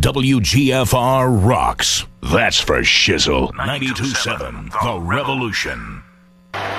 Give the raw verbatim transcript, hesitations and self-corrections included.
W G F R rocks. That's for shizzle. ninety-two point seven The Revolution.